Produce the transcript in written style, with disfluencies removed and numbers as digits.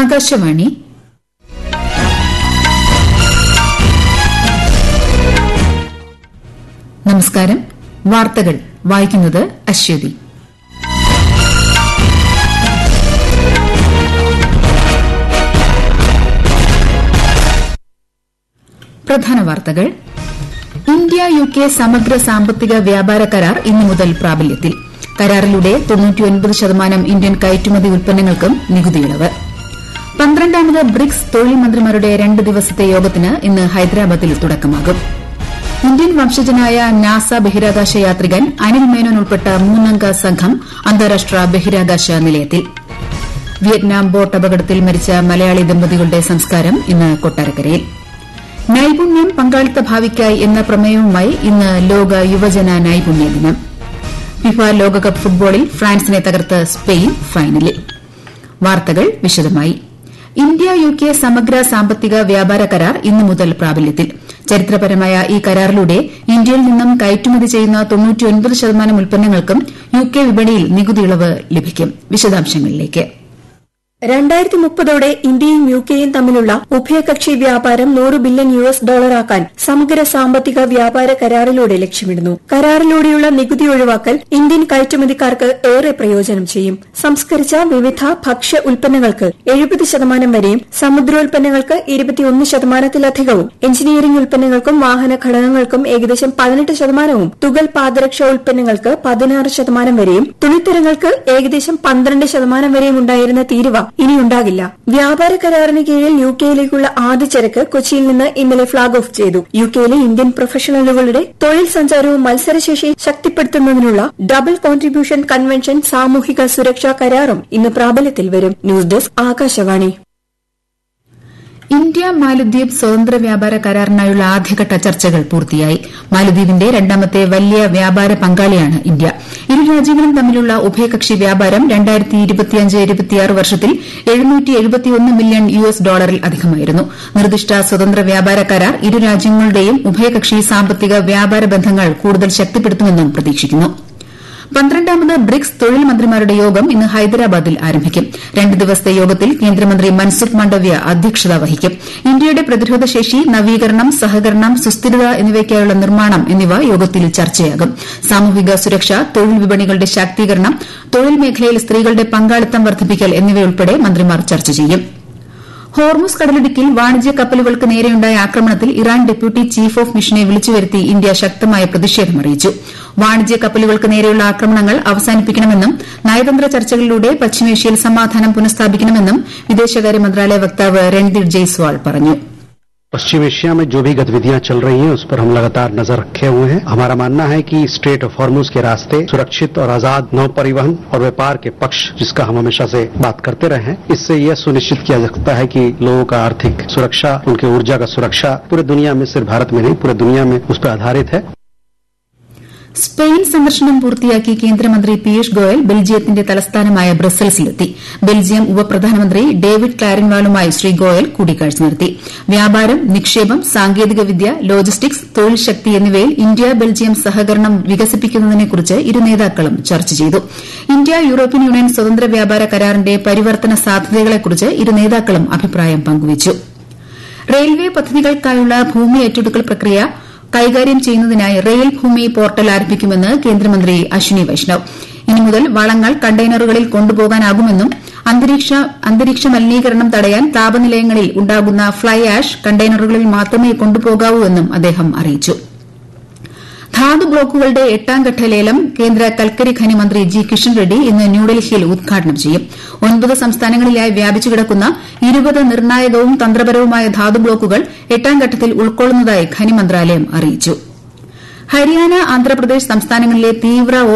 ആകാശവാണി. നമസ്കാരം. വാർത്തകൾ വായിക്കുന്നത് അശ്വതി. പ്രധാന വാർത്തകൾ. ഇന്ത്യ UK സമഗ്ര സാമ്പത്തിക വ്യാപാര കരാർ ഇന്നു മുതൽ പ്രാബല്യത്തിൽ. കരാറിലൂടെ 99% ഇന്ത്യൻ കയറ്റുമതി ഉൽപ്പന്നങ്ങൾക്കും നികുതി ഇളവ്. 12ാമത് ബ്രിക്സ് തൊഴിൽ മന്ത്രിമാരുടെ 2 ദിവസത്തെ യോഗത്തിന് ഇന്ന് ഹൈദരാബാദിൽ തുടക്കമാകും. ഇന്ത്യൻ വംശജനായ നാസ ബഹിരാകാശ യാത്രികൻ അനിൽ മേനോൻ ഉൾപ്പെട്ട 3-അംഗ സംഘം അന്താരാഷ്ട്ര ബഹിരാകാശ നിലയത്തിൽ. വിയറ്റ്നാം ബോട്ട് അപകടത്തിൽ മരിച്ച മലയാളി ദമ്പതികളുടെ സംസ്കാരം ഇന്ന് കൊട്ടാരക്കരയിൽ. നൈപുണ്യം പങ്കാളിത്ത ഭാവിക്കായി എന്ന പ്രമേയവുമായി ഇന്ന് ലോക യുവജന നൈപുണ്യ ദിനം. ഫിഫ ലോകകപ്പ് ഫുട്ബോളിൽ ഫ്രാൻസിനെ തകർത്ത് സ്പെയിൻ ഫൈനലിൽ. വാർത്തകൾ വിശദമായി. ഇന്ത്യ UK സമഗ്ര സാമ്പത്തിക വ്യാപാര കരാർ ഇന്നു മുതൽ പ്രാബല്യത്തിൽ. ചരിത്രപരമായ ഈ കരാറിലൂടെ ഇന്ത്യയിൽ നിന്നും കയറ്റുമതി ചെയ്യുന്ന 99% ഉൽപ്പന്നങ്ങൾക്കും UK വിപണിയിൽ നികുതി ഇളവ് ലഭിക്കും. വിശദാംശങ്ങളിലേക്ക്. 2030ഓടെ ഇന്ത്യയും UKയും തമ്മിലുള്ള ഉഭയകക്ഷി വ്യാപാരം $100 ബില്യൺ ആക്കാൻ സമഗ്ര സാമ്പത്തിക വ്യാപാര കരാറിലൂടെ ലക്ഷ്യമിടുന്നു. കരാറിലൂടെയുള്ള നികുതി ഒഴിവാക്കൽ ഇന്ത്യൻ കയറ്റുമതിക്കാർക്ക് ഏറെ പ്രയോജനം ചെയ്യും. സംസ്കരിച്ച വിവിധ ഭക്ഷ്യ ഉൽപ്പന്നങ്ങൾക്ക് 70% വരെയും സമുദ്രോൽപ്പന്നങ്ങൾക്ക് 21%-ലധികവും എഞ്ചിനീയറിംഗ് ഉൽപ്പന്നങ്ങൾക്കും വാഹന ഘടകങ്ങൾക്കും ഏകദേശം 18%-വും തുകൽ പാദരക്ഷാ ഉൽപ്പന്നങ്ങൾക്ക് 16% വരെയും തുണിത്തരങ്ങൾക്ക് ഏകദേശം 12% വരെയും ഉണ്ടായിരുന്ന തീരുവ ഇനിയുണ്ടാകില്ല. വ്യാപാര കരാറിന് കീഴിൽ UKയിലേക്കുള്ള ആദ്യ ചരക്ക് കൊച്ചിയിൽ നിന്ന് ഇന്നലെ ഫ്ളാഗ് ഓഫ് ചെയ്തു. UKയിലെ ഇന്ത്യൻ പ്രൊഫഷണലുകളുടെ തൊഴിൽ സഞ്ചാരവും മത്സരശേഷി ശക്തിപ്പെടുത്തുന്നതിനുള്ള ഡബിൾ കോൺട്രിബ്യൂഷൻ കൺവെൻഷൻ സാമൂഹിക സുരക്ഷാ കരാറും ഇന്ന് പ്രാബല്യത്തിൽ വരും. News desk Akashvani. ഇന്ത്യ മാലദ്വീപ് സ്വതന്ത്ര വ്യാപാര കരാറിനായുള്ള ആദ്യഘട്ട ചർച്ചകൾ പൂർത്തിയായി. മാലദ്വീപിന്റെ 2ാമത്തെ വലിയ വ്യാപാര പങ്കാളിയാണ് ഇന്ത്യ. ഇരു രാജ്യങ്ങളും തമ്മിലുള്ള ഉഭയകക്ഷി വ്യാപാരം 2025-26 വർഷത്തിൽ $771 മില്യൺ അധികമായിരുന്നു. നിർദ്ദിഷ്ട സ്വതന്ത്ര വ്യാപാര കരാർ ഇരു രാജ്യങ്ങളുടെയും ഉഭയകക്ഷി സാമ്പത്തിക വ്യാപാര ബന്ധങ്ങൾ കൂടുതൽ ശക്തിപ്പെടുത്തുമെന്നും പ്രതീക്ഷിക്കുന്നു. 12ാമത് ബ്രിക്സ് തൊഴിൽ മന്ത്രിമാരുടെ യോഗം ഇന്ന് ഹൈദരാബാദിൽ ആരംഭിക്കും. 2 ദിവസത്തെ യോഗത്തിൽ കേന്ദ്രമന്ത്രി മൻസുഖ് മാണ്ഡവ്യ അധ്യക്ഷത വഹിക്കും. ഇന്ത്യയുടെ പ്രതിരോധശേഷി, നവീകരണം, സഹകരണം, സുസ്ഥിരത എന്നിവയ്ക്കായുള്ള നിർമ്മാണം എന്നിവ യോഗത്തിൽ ചർച്ചയാകും. സാമൂഹിക സുരക്ഷ, തൊഴിൽ വിപണികളുടെ ശാക്തീകരണം, തൊഴിൽ മേഖലയിൽ സ്ത്രീകളുടെ പങ്കാളിത്തം വർദ്ധിപ്പിക്കൽ എന്നിവയുൾപ്പെടെ മന്ത്രിമാർ ചർച്ച ചെയ്യും. ഹോർമുസ് കടലിടുക്കിൽ വാണിജ്യ കപ്പലുകൾക്ക് നേരെയുണ്ടായ ആക്രമണത്തിൽ ഇറാൻ ഡെപ്യൂട്ടി ചീഫ് ഓഫ് മിഷനെ വിളിച്ചുവരുത്തി ഇന്ത്യ ശക്തമായ പ്രതിഷേധം അറിയിച്ചു. വാണിജ്യ കപ്പലുകൾക്ക് നേരെയുള്ള ആക്രമണങ്ങൾ അവസാനിപ്പിക്കണമെന്നും നയതന്ത്ര ചർച്ചകളിലൂടെ പശ്ചിമേഷ്യയിൽ സമാധാനം പുനഃസ്ഥാപിക്കണമെന്നും വിദേശകാര്യ മന്ത്രാലയ വക്താവ് രൺദീപ് ജയ്സ്വാൾ പറഞ്ഞു. पश्चिम एशिया में जो भी गतिविधियां चल रही हैं उस पर हम लगातार नजर रखे हुए हैं. हमारा मानना है कि स्ट्रेट ऑफ हॉर्मुज के रास्ते सुरक्षित और आजाद नौ परिवहन और व्यापार के पक्ष, जिसका हम हमेशा से बात करते रहे हैं, इससे यह सुनिश्चित किया जा सकता है कि लोगों का आर्थिक सुरक्षा, उनके ऊर्जा का सुरक्षा पूरे दुनिया में, सिर्फ भारत में नहीं पूरे दुनिया में उस पर आधारित है. സ്പെയിൻ സന്ദർശനം പൂർത്തിയാക്കി കേന്ദ്രമന്ത്രി പീയൂഷ് ഗോയൽ ബെൽജിയത്തിന്റെ തലസ്ഥാനമായ ബ്രസൽസിലെത്തി. ബെൽജിയം ഉപപ്രധാനമന്ത്രി ഡേവിഡ് ക്ലാരൻവാളുമായി ശ്രീ ഗോയൽ കൂടിക്കാഴ്ച നടത്തി. വ്യാപാരം, നിക്ഷേപം, സാങ്കേതികവിദ്യ, ലോജിസ്റ്റിക്സ്, തൊഴിൽ ശക്തി എന്നിവയിൽ ഇന്ത്യ ബെൽജിയം സഹകരണം വികസിപ്പിക്കുന്നതിനെക്കുറിച്ച് ഇരു നേതാക്കളും ചർച്ച ചെയ്തു. ഇന്ത്യ യൂറോപ്യൻ യൂണിയൻ സ്വതന്ത്ര വ്യാപാര കരാറിന്റെ പരിവർത്തന സാധ്യതകളെക്കുറിച്ച് ഇരു നേതാക്കളും അഭിപ്രായം പങ്കുവച്ചു. റെയിൽവേ പദ്ധതികൾക്കായുള്ള ഭൂമി ഏറ്റെടുക്കൽ പ്രക്രിയ കൈകാര്യം ചെയ്യുന്നതിനായി റെയിൽ ഭൂമി പോർട്ടൽ ആരംഭിക്കുമെന്ന് കേന്ദ്രമന്ത്രി അശ്വിനി വൈഷ്ണവ്. ഇനി മുതൽ വളങ്ങൾ കണ്ടെയ്നറുകളിൽ കൊണ്ടുപോകാനാകുമെന്നും അന്തരീക്ഷ മലിനീകരണം തടയാൻ താപനിലയങ്ങളിൽ ഉണ്ടാകുന്ന ഫ്ളൈ ആഷ് കണ്ടെയ്നറുകളിൽ മാത്രമേ കൊണ്ടുപോകാവൂ എന്നും അദ്ദേഹം അറിയിച്ചു. ധാതു ബ്ലോക്കുകളുടെ 8ാം ഘട്ട ലേലം കേന്ദ്ര കൽക്കരി ഖനി മന്ത്രി ജി കിഷൻ റെഡ്ഡി ഇന്ന് ന്യൂഡൽഹിയിൽ ഉദ്ഘാടനം ചെയ്യും. 9 സംസ്ഥാനങ്ങളിലായി വ്യാപിച്ചുകിടക്കുന്ന 20 നിർണായകവും തന്ത്രപരവുമായ ധാതു ബ്ലോക്കുകൾ 8ാം ഘട്ടത്തിൽ ഉൾക്കൊള്ളുന്നതായി ഖനി മന്ത്രാലയം അറിയിച്ചു. ഹരിയാന, ആന്ധ്രാപ്രദേശ് സംസ്ഥാനങ്ങളിലെ തീവ്ര